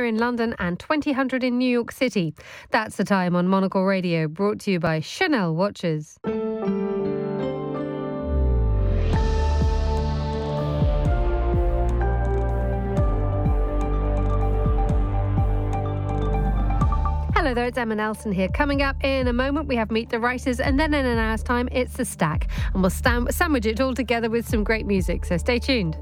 here in London and 2000 in New York City. That's the time on Monocle Radio, brought to you by Chanel Watches. Hello there, it's Emma Nelson here. Coming up in a moment, we have Meet the Writers, and then in an hour's time, it's The Stack. And we'll sandwich it all together with some great music, so stay tuned.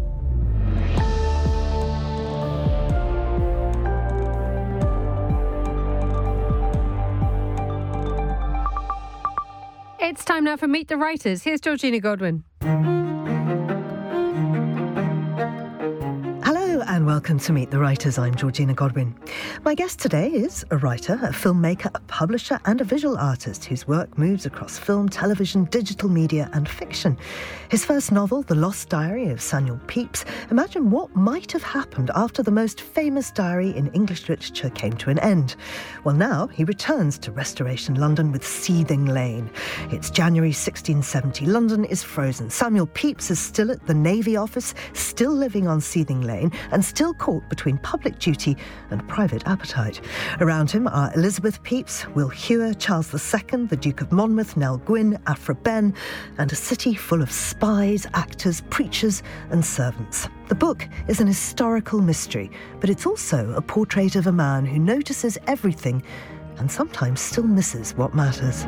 It's time now for Meet the Writers. Here's Georgina Godwin. And welcome to Meet the Writers. I'm Georgina Godwin. My guest today is a writer, a filmmaker, a publisher and a visual artist whose work moves across film, television, digital media and fiction. His first novel, The Lost Diary of Samuel Pepys, imagined what might have happened after the most famous diary in English literature came to an end. Well, now he returns to Restoration London with Seething Lane. It's January 1670. London is frozen. Samuel Pepys is still at the Navy Office, still living on Seething Lane, and still caught between public duty and private appetite. Around him are Elizabeth Pepys, Will Hewer, Charles II, the Duke of Monmouth, Nell Gwyn, Aphra Behn, and a city full of spies, actors, preachers and servants. The book is an historical mystery, but it's also a portrait of a man who notices everything and sometimes still misses what matters.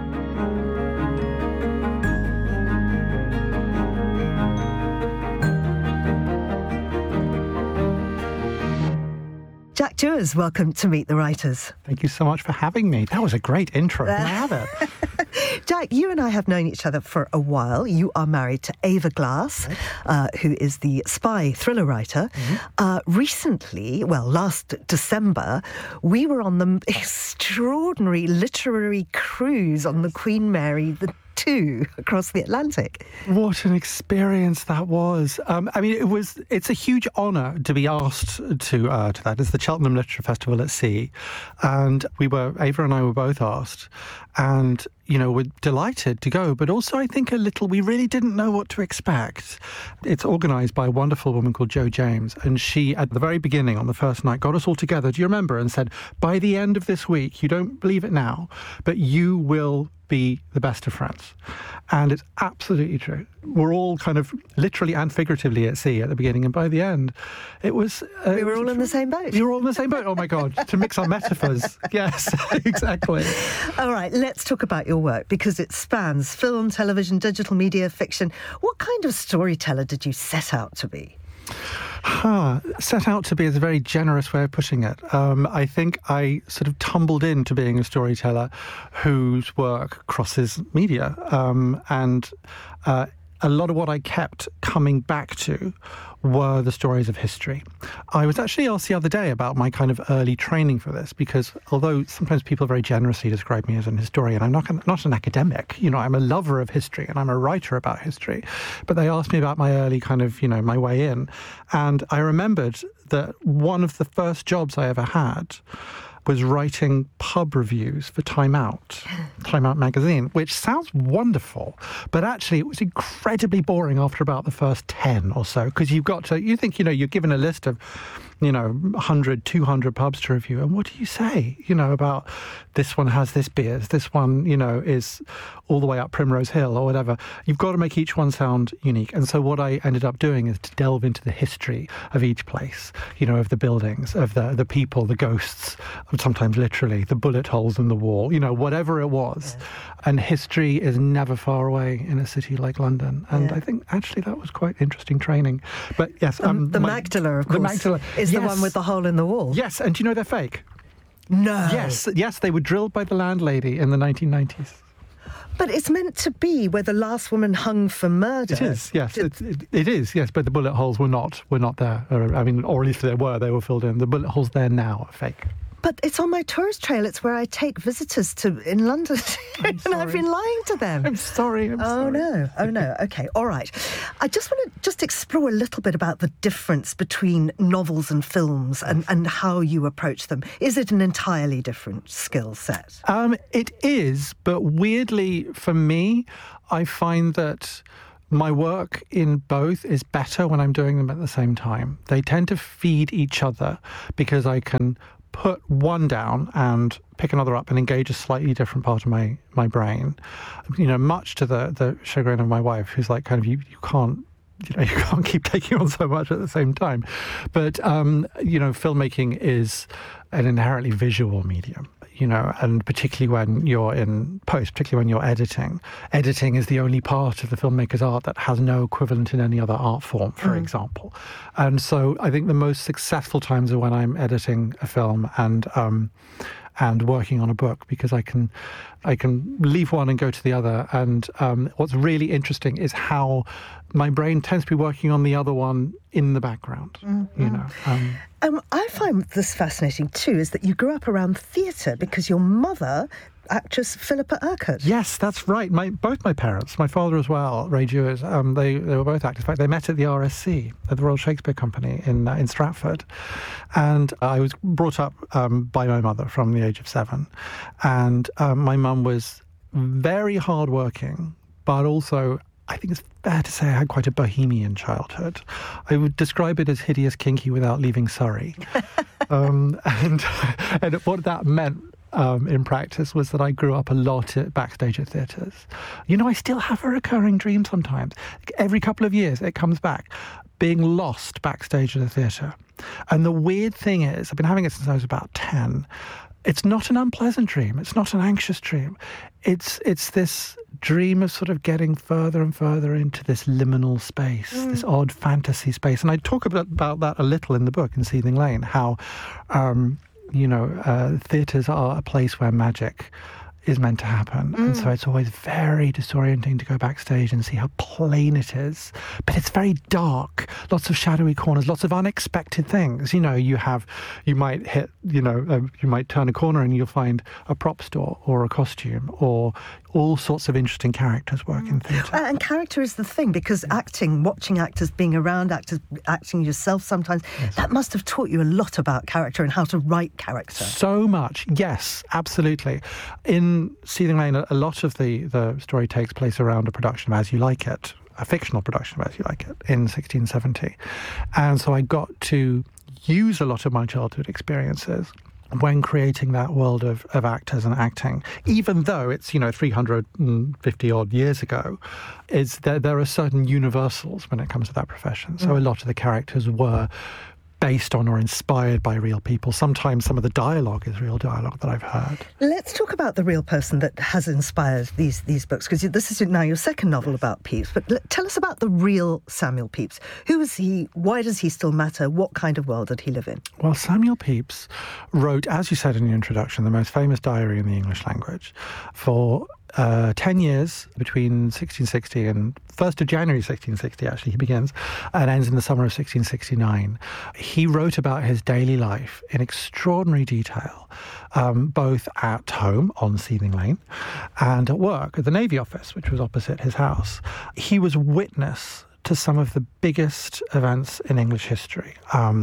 Jack Dewars, welcome to Meet the Writers. Thank you so much for having me. That was a great intro. Can I have it? Jack, you and I have known each other for a while. You are married to Ava Glass, who is the spy thriller writer. Recently, last December, we were on the extraordinary literary cruise on the Queen Mary II across the Atlantic. What an experience that was. It's a huge honour to be asked to that. It's the Cheltenham Literature Festival at Sea. And Ava and I were both asked. And, we're delighted to go, but also I think we really didn't know what to expect. It's organised by a wonderful woman called Jo James. And she, at the very beginning, on the first night, got us all together, do you remember, and said, by the end of this week, you don't believe it now, but you will be the best of friends. And it's absolutely true. We're all kind of literally and figuratively at sea at the beginning, and by the end, it was... we were all in the same boat. We were all in the same boat. Oh, my God. To mix our metaphors. Yes, exactly. All right, let's talk about your work, because it spans film, television, digital media, fiction. What kind of storyteller did you set out to be? Set out to be is a very generous way of pushing it. I think I sort of tumbled into being a storyteller whose work crosses media. And a lot of what I kept coming back to were the stories of history. I was actually asked the other day about my kind of early training for this, because although sometimes people very generously describe me as an historian, I'm not an academic. I'm a lover of history and I'm a writer about history. But they asked me about my early kind of, my way in. And I remembered that one of the first jobs I ever had was writing pub reviews for Time Out magazine, which sounds wonderful, but actually it was incredibly boring after about the first 10 or so, because you think, you're given a list of 100, 200 pubs to review. And what do you say, about this one has this beers, this one, is all the way up Primrose Hill or whatever. You've got to make each one sound unique. And so what I ended up doing is to delve into the history of each place, of the buildings, of the people, the ghosts, sometimes literally, the bullet holes in the wall, whatever it was. Yeah. And history is never far away in a city like London. And I think actually that was quite interesting training. But yes. The Magdala, of course. The Magdala is the one with the hole in the wall. Yes, and do you know they're fake? No. Yes, they were drilled by the landlady in the 1990s. But it's meant to be where the last woman hung for murder. It is, yes. It is, yes, but the bullet holes were not there. Or at least they were filled in. The bullet holes there now are fake. But it's on my tourist trail. It's where I take visitors in London. And I've been lying to them. I'm sorry. Oh, no. Okay, all right. I just want to explore a little bit about the difference between novels and films and how you approach them. Is it an entirely different skill set? It is, but weirdly for me, I find that my work in both is better when I'm doing them at the same time. They tend to feed each other because I can put one down and pick another up and engage a slightly different part of my brain. Much to the chagrin of my wife, who's like, kind of, you can't keep taking on so much at the same time. But, filmmaking is an inherently visual medium, and particularly when you're in post, particularly when you're editing. Editing is the only part of the filmmaker's art that has no equivalent in any other art form, for example. And so I think the most successful times are when I'm editing a film and working on a book, because I can leave one and go to the other. And what's really interesting is how my brain tends to be working on the other one in the background. I find this fascinating too, is that you grew up around theatre because your mother, actress Philippa Urquhart. Yes, that's right. Both my parents, my father as well, Ray Dewars, they were both actors. In fact, they met at the RSC, at the Royal Shakespeare Company in Stratford. And I was brought up by my mother from the age of 7. And my mum was very hardworking, but also, I think it's fair to say, I had quite a bohemian childhood. I would describe it as hideous kinky without leaving Surrey. And what that meant in practice was that I grew up a lot backstage at theatres. I still have a recurring dream sometimes. Every couple of years it comes back, being lost backstage at a theatre. And the weird thing is, I've been having it since I was about 10. It's not an unpleasant dream. It's not an anxious dream. It's this dream of sort of getting further and further into this liminal space, this odd fantasy space. And I talk about that a little in the book, in Seething Lane, how, theatres are a place where magic is meant to happen. And so it's always very disorienting to go backstage and see how plain it is. But it's very dark, lots of shadowy corners, lots of unexpected things. You might turn a corner and you'll find a prop store or a costume or all sorts of interesting characters work in theatre. And character is the thing, because watching actors, being around actors, acting yourself sometimes, that must have taught you a lot about character and how to write character. So much, yes, absolutely. In Seething Lane, a lot of the story takes place around a production of As You Like It, a fictional production of As You Like It, in 1670. And so I got to use a lot of my childhood experiences when creating that world of actors and acting, even though it's 350 odd years ago, there are certain universals when it comes to that profession. So a lot of the characters were based on or inspired by real people. Sometimes some of the dialogue is real dialogue that I've heard. Let's talk about the real person that has inspired these books, because this is now your second novel about Pepys. But tell us about the real Samuel Pepys. Who is he? Why does he still matter? What kind of world did he live in? Well, Samuel Pepys wrote, as you said in the introduction, the most famous diary in the English language for 10 years between 1660 and 1st of January 1660, actually, he begins, and ends in the summer of 1669. He wrote about his daily life in extraordinary detail, both at home on Seething Lane and at work at the Navy Office, which was opposite his house. He was witness to some of the biggest events in English history.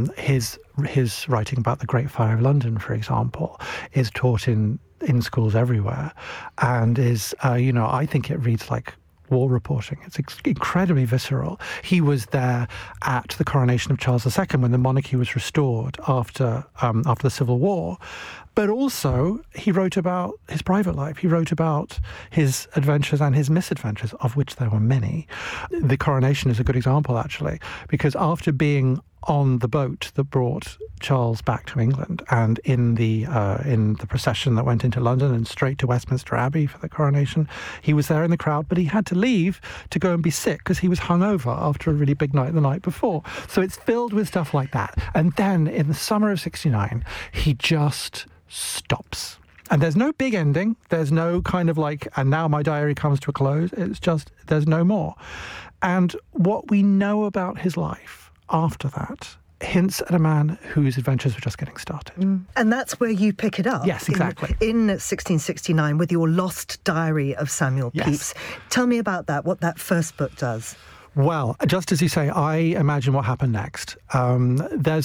His writing about the Great Fire of London, for example, is taught in schools everywhere, and is, I think it reads like war reporting. It's incredibly visceral. He was there at the coronation of Charles II when the monarchy was restored after the Civil War. But also, he wrote about his private life. He wrote about his adventures and his misadventures, of which there were many. The coronation is a good example, actually, because after being on the boat that brought Charles back to England, and in the procession that went into London and straight to Westminster Abbey for the coronation, he was there in the crowd, but he had to leave to go and be sick because he was hungover after a really big night the night before. So it's filled with stuff like that. And then in the summer of 69, he just stops. And there's no big ending. There's no kind of like, and now my diary comes to a close. It's just, there's no more. And what we know about his life after that hints at a man whose adventures were just getting started. And that's where you pick it up. Yes, exactly. In 1669 with your lost diary of Samuel Pepys. Tell me about that, what that first book does. Well, just as you say, I imagine what happened next. There's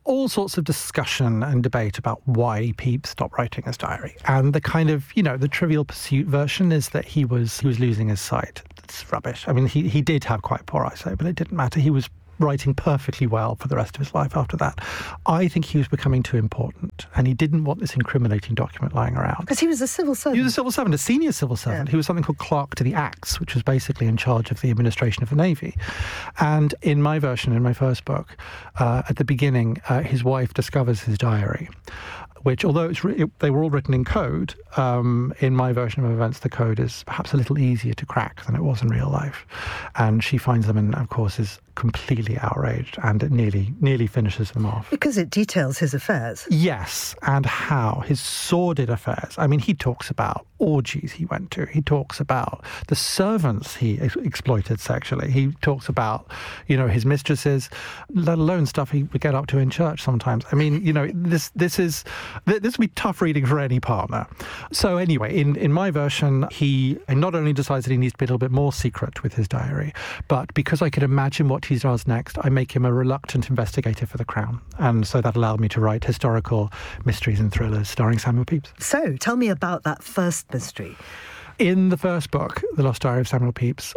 all sorts of discussion and debate about why Pepys stopped writing his diary. And the kind of, the Trivial Pursuit version is that he was losing his sight. It's rubbish. I mean, he did have quite poor eyesight, but it didn't matter. He was writing perfectly well for the rest of his life after that. I think he was becoming too important, and he didn't want this incriminating document lying around. Because he was a civil servant. He was a civil servant, a senior civil servant. Yeah. He was something called Clerk to the Acts, which was basically in charge of the administration of the Navy. And in my version, in my first book, at the beginning, his wife discovers his diary, which, although they were all written in code, in my version of events, the code is perhaps a little easier to crack than it was in real life. And she finds them and, of course, is completely outraged, and it nearly finishes them off. Because it details his affairs. Yes, and how. His sordid affairs. I mean, he talks about orgies he went to. He talks about the servants he exploited sexually. He talks about, his mistresses, let alone stuff he would get up to in church sometimes. I mean, this would be tough reading for any partner. So anyway, in my version, he not only decides that he needs to be a little bit more secret with his diary, but because I could imagine what he does next, I make him a reluctant investigator for the Crown. And so that allowed me to write historical mysteries and thrillers starring Samuel Pepys. So tell me about that first mystery. In the first book, The Lost Diary of Samuel Pepys,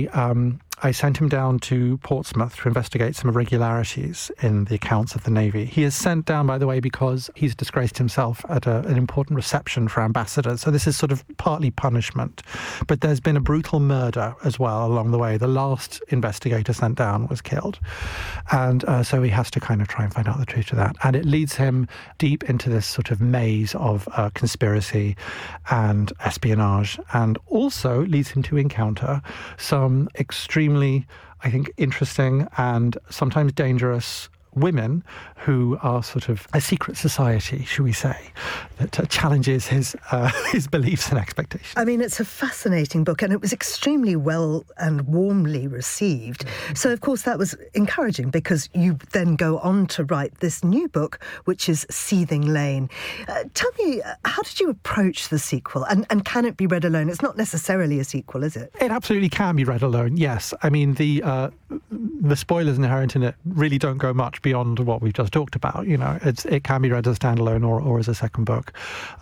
I sent him down to Portsmouth to investigate some irregularities in the accounts of the Navy. He is sent down, by the way, because he's disgraced himself at an important reception for ambassadors. So this is sort of partly punishment. But there's been a brutal murder as well along the way. The last investigator sent down was killed. And so he has to kind of try and find out the truth of that. And it leads him deep into this sort of maze of conspiracy and espionage, and also leads him to encounter some extremely, I think, interesting and sometimes dangerous women who are sort of a secret society, shall we say, that challenges his beliefs and expectations. I mean, it's a fascinating book, and it was extremely well and warmly received. So, of course, that was encouraging, because you then go on to write this new book, which is Seething Lane. Tell me, how did you approach the sequel? And can it be read alone? It's not necessarily a sequel, is it? It absolutely can be read alone, yes. I mean, the spoilers inherent in it really don't go much beyond what we've just talked about. It can be read as a standalone or as a second book.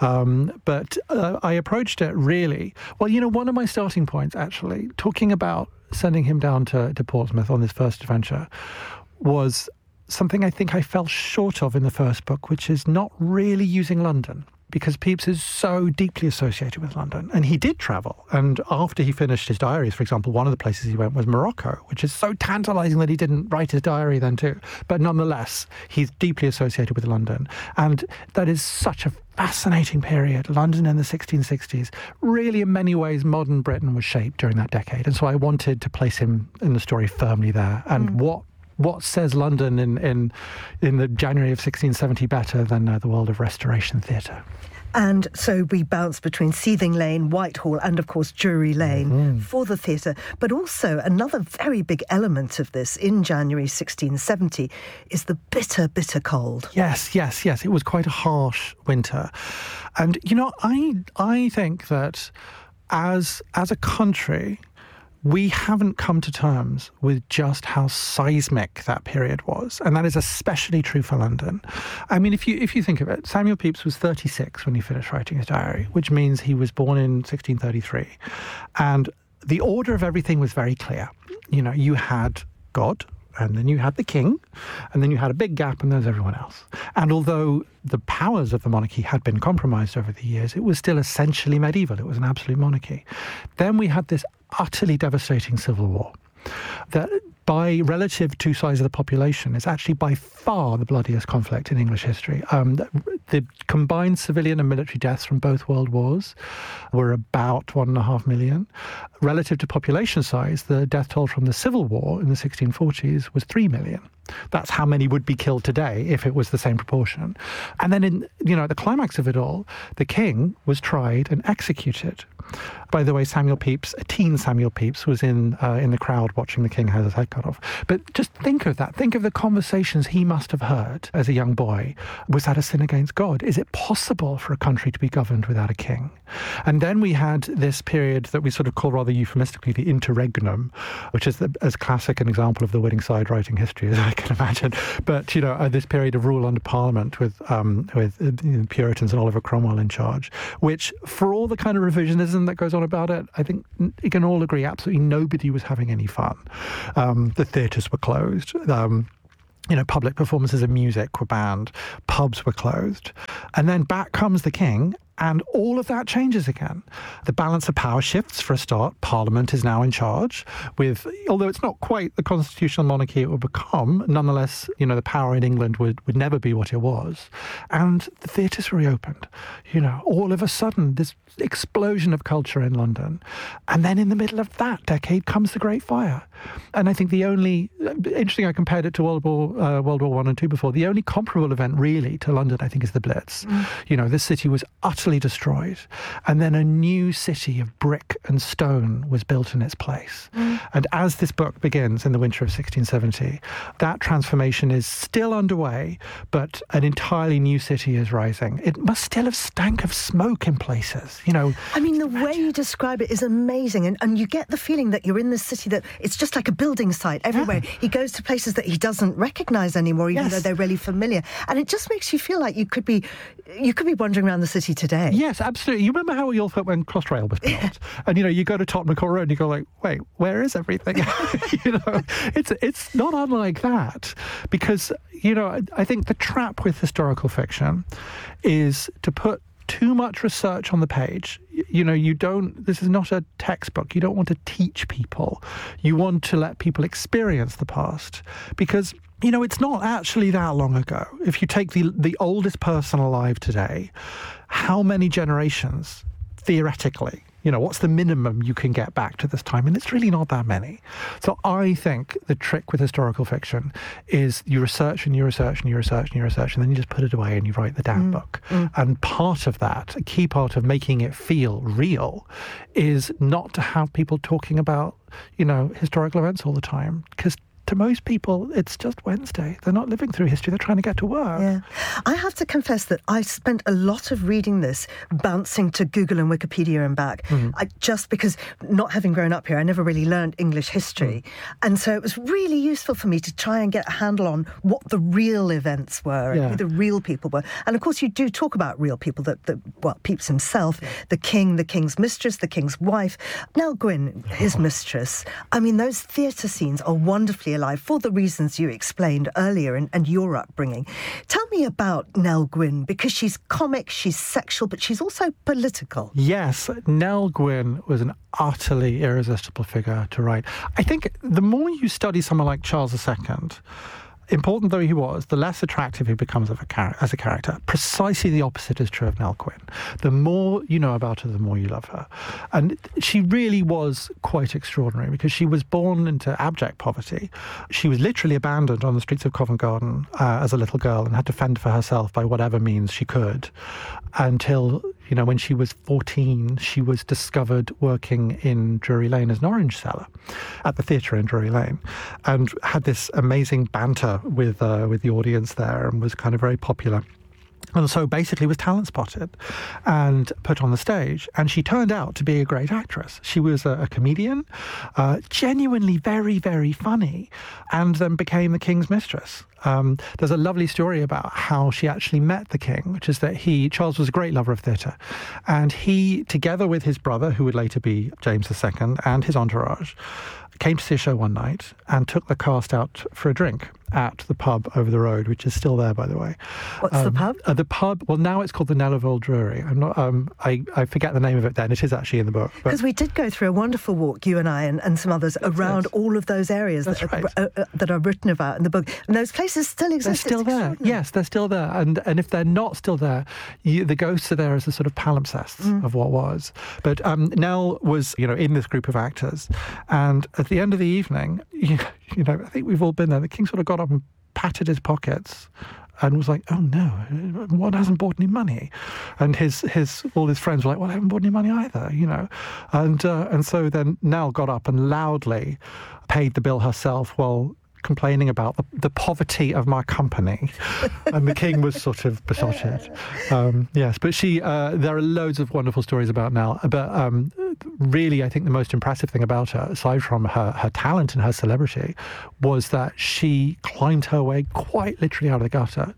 But I approached it really, one of my starting points, actually, talking about sending him down to Portsmouth on this first adventure, was something I think I fell short of in the first book, which is not really using London, because Pepys is so deeply associated with London. And he did travel. And after he finished his diaries, for example, one of the places he went was Morocco, which is so tantalising that he didn't write his diary then too. But nonetheless, he's deeply associated with London. And that is such a fascinating period. London in the 1660s. Really, in many ways, modern Britain was shaped during that decade. And so I wanted to place him in the story firmly there. And what says London in the January of 1670 better than the world of Restoration theatre? And so we bounce between Seething Lane, Whitehall, and, of course, Drury Lane for the theatre. But also another very big element of this in January 1670 is the bitter, bitter cold. Yes. It was quite a harsh winter. And, I think that as a country, we haven't come to terms with just how seismic that period was. And that is especially true for London. I mean, if you think of it, Samuel Pepys was 36 when he finished writing his diary, which means he was born in 1633. And the order of everything was very clear. You had God, and then you had the king, and then you had a big gap, and there's everyone else. And although the powers of the monarchy had been compromised over the years, it was still essentially medieval. It was an absolute monarchy. Then we had this utterly devastating civil war that, by relative to size of the population, is actually by far the bloodiest conflict in English history. The combined civilian and military deaths from both world wars were about 1.5 million. Relative to population size, the death toll from the Civil War in the 1640s was 3 million. That's how many would be killed today if it was the same proportion. And then at the climax of it all, the king was tried and executed. By the way, Samuel Pepys, a teen Samuel Pepys, was in the crowd watching the king have his head cut off. But just think of that. Think of the conversations he must have heard as a young boy. Was that a sin against God? Is it possible for a country to be governed without a king? And then we had this period that we sort of call rather euphemistically the interregnum, which is as classic an example of the winning side writing history as I can imagine. But, this period of rule under Parliament with Puritans and Oliver Cromwell in charge, which, for all the kind of revisionism that goes on about it, I think you can all agree absolutely nobody was having any fun. The theatres were closed. Public performances of music were banned. Pubs were closed. And then back comes the king, and all of that changes again. The balance of power shifts for a start. Parliament is now in charge although it's not quite the constitutional monarchy it would become, nonetheless, the power in England would never be what it was. And the theatres were reopened. All of a sudden, this explosion of culture in London. And then in the middle of that decade comes the Great Fire. And I think interesting, I compared it to World War I and II before. The only comparable event really to London, I think, is the Blitz. This city was utterly destroyed, and then a new city of brick and stone was built in its place. And as this book begins in the winter of 1670, that transformation is still underway, but an entirely new city is rising. It must still have stank of smoke in places, I mean, the way you describe it is amazing, and you get the feeling that you're in this city that it's just like a building site everywhere. Yeah. He goes to places that he doesn't recognise anymore, even though they're really familiar, and it just makes you feel like you could be wandering around the city today. Yes, absolutely. You remember how you all felt when Crossrail was built? And, you go to Tottenham Court Road and you go like, wait, where is everything? It's not unlike that. Because, I think the trap with historical fiction is to put too much research on the page. This is not a textbook. You don't want to teach people. You want to let people experience the past. Because it's not actually that long ago. If you take the oldest person alive today, how many generations, theoretically, what's the minimum you can get back to this time? And it's really not that many. So I think the trick with historical fiction is you research and you research and you research and you research, and then you just put it away and you write the damn book. And part of that, a key part of making it feel real, is not to have people talking about, historical events all the time. Because to most people, it's just Wednesday. They're not living through history. They're trying to get to work. Yeah. I have to confess that I spent a lot of reading this bouncing to Google and Wikipedia and back. Just because, not having grown up here, I never really learned English history. And so it was really useful for me to try and get a handle on what the real events were and who the real people were. And of course, you do talk about real people, Pepys himself, the king, the king's mistress, the king's wife, Nell Gwyn, his mistress. I mean, those theatre scenes are wonderfully alive for the reasons you explained earlier and your upbringing. Tell me about Nell Gwyn, because she's comic, she's sexual, but she's also political. Yes, Nell Gwyn was an utterly irresistible figure to write. I think the more you study someone like Charles II, important though he was, the less attractive he becomes as a character. Precisely the opposite is true of Nell Gwyn. The more you know about her, the more you love her. And she really was quite extraordinary, because she was born into abject poverty. She was literally abandoned on the streets of Covent Garden as a little girl and had to fend for herself by whatever means she could, until when she was 14, she was discovered working in Drury Lane as an orange seller at the theatre in Drury Lane, and had this amazing banter with the audience there, and was kind of very popular. And so basically was talent spotted and put on the stage. And she turned out to be a great actress. She was a comedian, genuinely very, very funny, and then became the king's mistress. There's a lovely story about how she actually met the king, which is that Charles was a great lover of theatre, and he, together with his brother, who would later be James II, and his entourage, came to see a show one night and took the cast out for a drink at the pub over the road, which is still there, by the way. What's the pub? The pub, well, now it's called the Nellerville Drury. I forget the name of it then. It is actually in the book. Because we did go through a wonderful walk, you and I and some others, around all of those areas that are written about in the book. And those places still exist. They're still there. Yes, they're still there. And if they're not still there, the ghosts are there as a sort of palimpsests of what was. But Nell was, in this group of actors. And at the end of the evening, I think we've all been there. The king sort of got up and patted his pockets and was like, oh no, what hasn't brought any money? And all his friends were like, well, I haven't brought any money either, you know. And so then Nell got up and loudly paid the bill herself while complaining about the poverty of my company. And the king was sort of besotted. Yes, but there are loads of wonderful stories about Nell. But really, I think the most impressive thing about her, aside from her talent and her celebrity, was that she climbed her way quite literally out of the gutter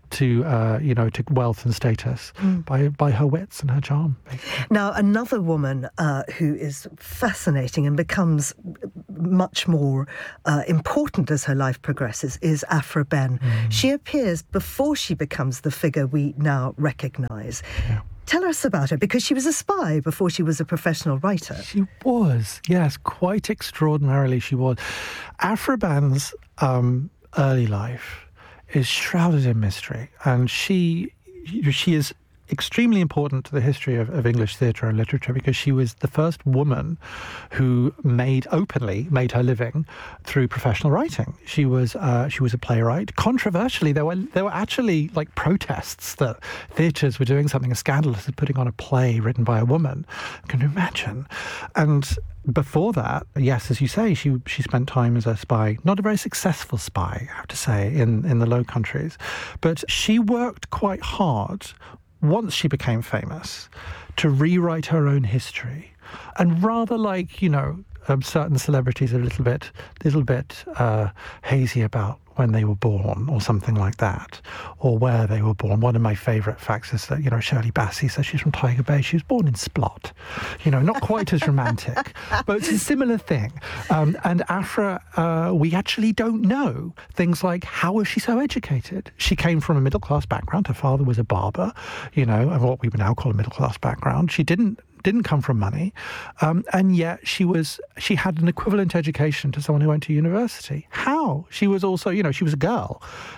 to wealth and status by her wits and her charm. Basically. Now, another woman who is fascinating and becomes much more important as her life progresses is Aphra Behn. She appears before she becomes the figure we now recognise. Yeah. Tell us about her, because she was a spy before she was a professional writer. She was, yes, quite extraordinarily she was. Aphra Behn's early life is shrouded in mystery, and she is extremely important to the history of English theatre and literature, because she was the first woman who openly made her living through professional writing. She was a playwright. Controversially, there were actually like protests that theatres were doing something as scandalous as putting on a play written by a woman. Can you imagine? And before that, yes, as you say, she spent time as a spy, not a very successful spy, I have to say, in the Low Countries, but she worked quite hard once she became famous to rewrite her own history. And rather like, certain celebrities are a little bit hazy about when they were born or something like that, or where they were born. One of my favourite facts is that, Shirley Bassey says she's from Tiger Bay. She was born in Splot. Not quite as romantic, but it's a similar thing. And Aphra, we actually don't know things like, how was she so educated? She came from a middle-class background. Her father was a barber, of what we would now call a middle-class background. She didn't come from money, and yet she had an equivalent education to someone who went to university. How? She was also, she was a girl,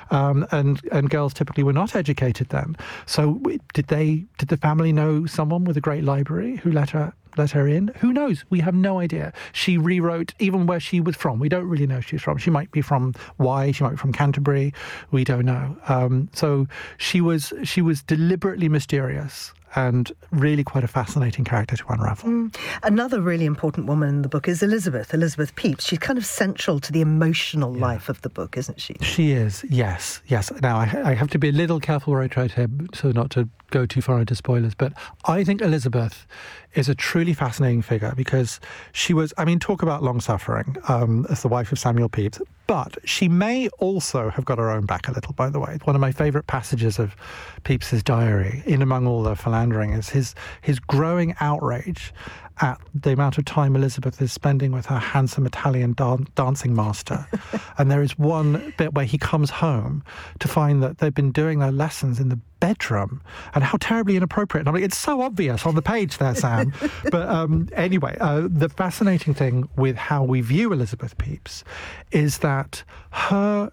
and girls typically were not educated then. So did the family know someone with a great library who let her in? Who knows? We have no idea. She rewrote even where she was from. We don't really know where she's from. She might be from Wye. She might be from Canterbury. We don't know. So she was deliberately mysterious and really quite a fascinating character to unravel. Another really important woman in the book is Elizabeth Pepys. She's kind of central to the emotional life of the book, isn't she? She is, yes. Now, I have to be a little careful where I tread here so not to go too far into spoilers, but I think Elizabeth is a truly fascinating figure because she was, talk about long-suffering as the wife of Samuel Pepys, but she may also have got her own back a little, by the way. One of my favourite passages of Pepys's diary, in among all the philandering, is his growing outrage at the amount of time Elizabeth is spending with her handsome Italian dancing master. And there is one bit where he comes home to find that they've been doing their lessons in the bedroom, and how terribly inappropriate. It's so obvious on the page there, Sam. But anyway, the fascinating thing with how we view Elizabeth Pepys is that her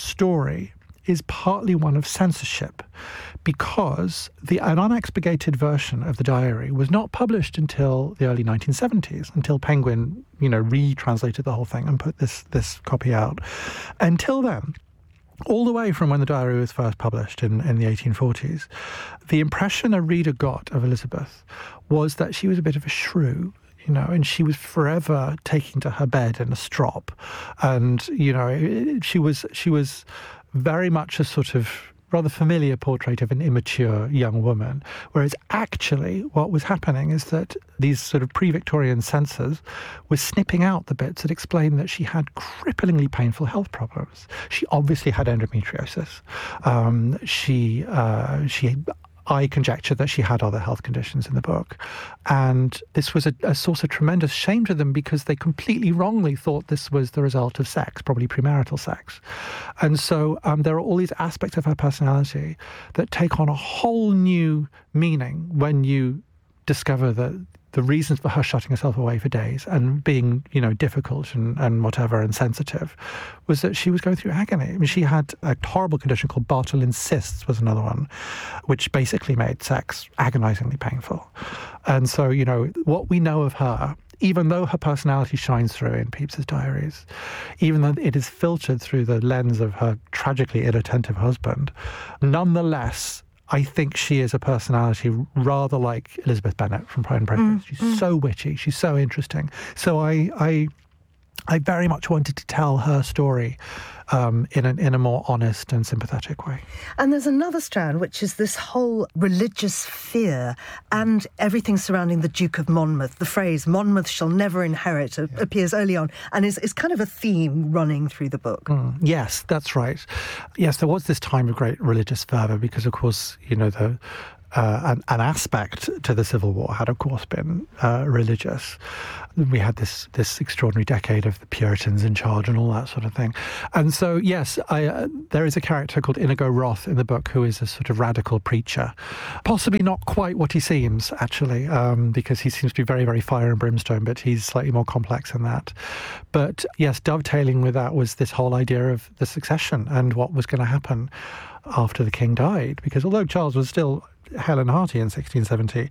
story is partly one of censorship, because an unexpurgated version of the diary was not published until the early 1970s, until Penguin, retranslated the whole thing and put this copy out. Until then, all the way from when the diary was first published in the 1840s, the impression a reader got of Elizabeth was that she was a bit of a shrew, and she was forever taking to her bed in a strop. And, she was very much a sort of rather familiar portrait of an immature young woman, whereas actually what was happening is that these sort of pre-Victorian censors were snipping out the bits that explained that she had cripplingly painful health problems. She obviously had endometriosis. I conjecture that she had other health conditions in the book. And this was a source of tremendous shame to them because they completely wrongly thought this was the result of sex, probably premarital sex. And so there are all these aspects of her personality that take on a whole new meaning when you discover that the reasons for her shutting herself away for days and being, difficult and whatever and sensitive was that she was going through agony. She had a horrible condition called Bartholin's cysts was another one, which basically made sex agonizingly painful. And so, what we know of her, even though her personality shines through in Pepys's diaries, even though it is filtered through the lens of her tragically inattentive husband, nonetheless, I think she is a personality rather like Elizabeth Bennet from Pride and Prejudice. She's so witty. She's so interesting. So I very much wanted to tell her story in a more honest and sympathetic way. And there's another strand, which is this whole religious fear and everything surrounding the Duke of Monmouth. The phrase, Monmouth shall never inherit, appears early on and is kind of a theme running through the book. Yes, that's right. Yes, there was this time of great religious fervour because, of course, you know, an aspect to the Civil War had, of course, been religious. We had this extraordinary decade of the Puritans in charge and all that sort of thing. And so, yes, there is a character called Inigo Roth in the book who is a sort of radical preacher. Possibly not quite what he seems, actually, because he seems to be very, very fire and brimstone, but he's slightly more complex than that. But, yes, dovetailing with that was this whole idea of the succession and what was going to happen after the king died. Because although Charles was still hale and hearty in 1670,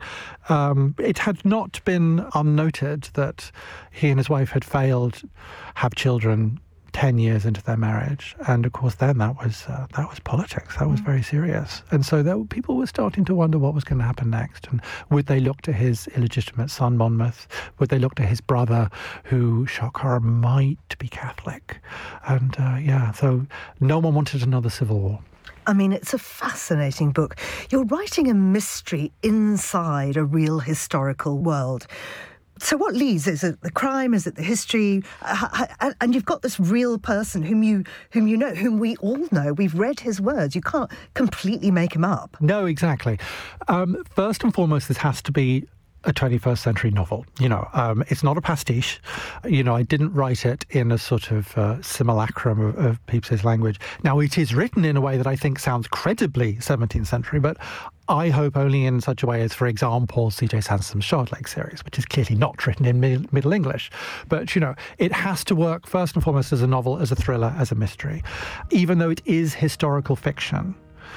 it had not been unnoted that he and his wife had failed to have children 10 years into their marriage. And of course then that was politics. That was very serious. And so people were starting to wonder what was going to happen next. And would they look to his illegitimate son Monmouth? Would they look to his brother, who, shock horror, might be Catholic? And so no one wanted another civil war. I mean, it's a fascinating book. You're writing a mystery inside a real historical world. So what leads? Is it the crime? Is it the history? And you've got this real person whom you know, whom we all know. We've read his words. You can't completely make him up. No, exactly. First and foremost, this has to be a 21st century novel. You know, it's not a pastiche. You know, I didn't write it in a sort of simulacrum of Pepys's language. Now, it is written in a way that I think sounds credibly 17th century, but I hope only in such a way as, for example, C.J. Sansom's Shardlake series, which is clearly not written in Middle English. But, you know, it has to work first and foremost as a novel, as a thriller, as a mystery. Even though it is historical fiction,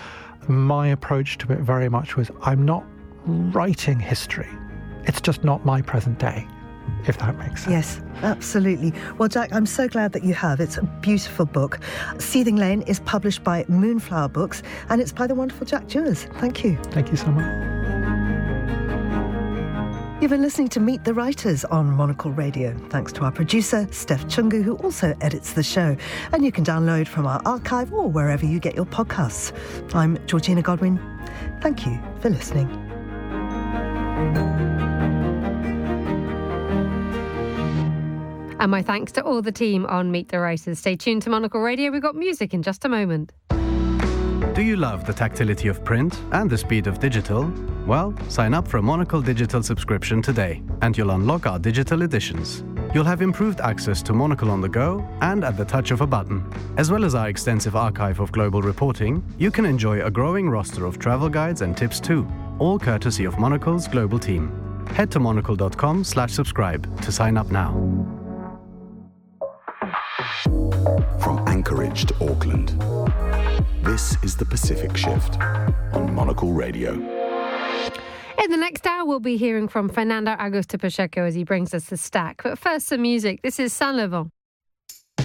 my approach to it very much was, I'm not writing history. It's just not my present day, if that makes sense. Yes, absolutely. Well, Jack, I'm so glad that you have. It's a beautiful book. Seething Lane is published by Moonflower Books, and it's by the wonderful Jack Dewars. Thank you. Thank you so much. You've been listening to Meet the Writers on Monocle Radio. Thanks to our producer, Steph Chungu, who also edits the show. And you can download from our archive or wherever you get your podcasts. I'm Georgina Godwin. Thank you for listening. And my thanks to all the team on Meet the Writers. Stay tuned to Monocle Radio. We've got music in just a moment. Do you love the tactility of print and the speed of digital? Well, sign up for a Monocle digital subscription today, and you'll unlock our digital editions. You'll have improved access to Monocle on the go and at the touch of a button. As well as our extensive archive of global reporting, you can enjoy a growing roster of travel guides and tips too, all courtesy of Monocle's global team. Head to monocle.com/subscribe to sign up now. From Anchorage to Auckland, this is the Pacific Shift on Monocle Radio. In the next hour, we'll be hearing from Fernando Augusto Pacheco as he brings us the stack. But first, some music. This is Saint Laurent.